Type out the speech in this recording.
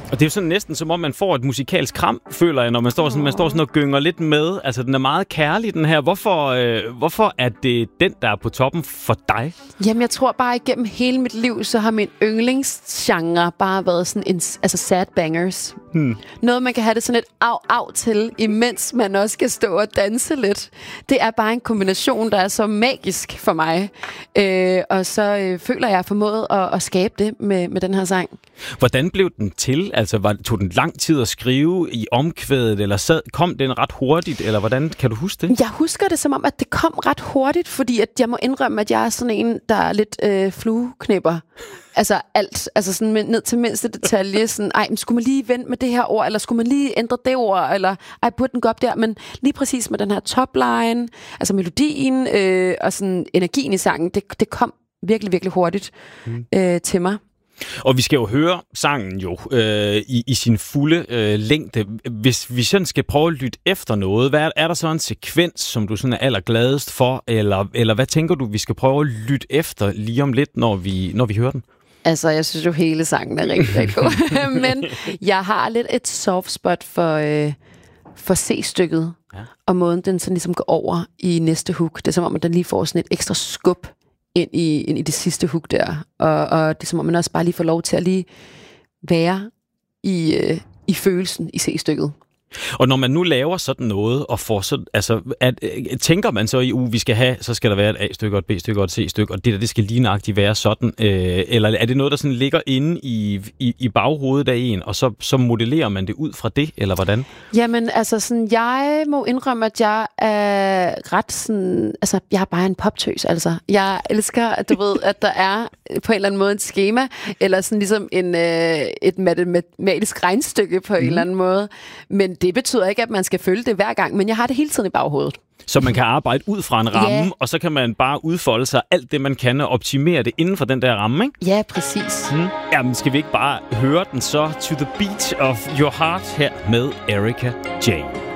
Og det er jo sådan næsten, som om man får et musikalsk kram, føler jeg, når man står sådan og gynger lidt med. Altså, den er meget kærlig, den her. Hvorfor er det den, der er på toppen for dig? Jamen, jeg tror bare, igennem hele mit liv, så har min yndlingsgenre bare været sådan sad bangers. Noget, man kan have det sådan lidt af til, imens man også skal stå og danse lidt. Det er bare en kombination, der er så magisk for mig. Og så føler jeg formået at skabe det med den her sang. Hvordan blev den til? Altså, tog den lang tid at skrive i omkvædet, eller kom den ret hurtigt, eller hvordan kan du huske det? Jeg husker det som om, at det kom ret hurtigt, fordi at jeg må indrømme, at jeg er sådan en, der er lidt flueknipper. Altså alt, altså sådan ned til mindste detalje, sådan, men skulle man lige vente med det her ord, eller skulle man lige ændre det ord, eller burde den gå op der, men lige præcis med den her topline, altså melodien, og sådan energien i sangen, det kom virkelig, virkelig hurtigt til mig. Og vi skal jo høre sangen jo i sin fulde længde. Hvis vi sådan skal prøve at lytte efter noget, er der så en sekvens, som du sådan er allergladest for, eller hvad tænker du, vi skal prøve at lytte efter lige om lidt, når vi hører den? Altså, jeg synes jo, hele sangen er rigtig, rigtig god. Men jeg har lidt et soft spot for C-stykket, og måden den sådan ligesom går over i næste hook. Det er som om, at den lige får sådan et ekstra skub ind i det sidste hook der. Og det er som om, man også bare lige får lov til at lige være i følelsen i C-stykket. Og når man nu laver sådan noget, og får sådan, altså, tænker man så vi skal have, så skal der være et A-stykke, og et B-stykke og et C-stykke, og det skal lige nøjagtigt være sådan, eller er det noget, der sådan ligger inde i baghovedet af en, og så modellerer man det ud fra det, eller hvordan? Jamen, altså sådan, jeg må indrømme, at jeg er ret sådan, altså, jeg er bare en poptøs, altså. Jeg elsker, at du ved, at der er på en eller anden måde et schema, eller sådan ligesom et matematisk regnstykke på en eller anden måde, men det betyder ikke, at man skal følge det hver gang, men jeg har det hele tiden i baghovedet. Så man kan arbejde ud fra en ramme, og så kan man bare udfolde sig alt det, man kan, og optimere det inden for den der ramme, ikke? Ja, præcis. Jamen, skal vi ikke bare høre den så? To the Beat of Your Heart her med Erika Jane.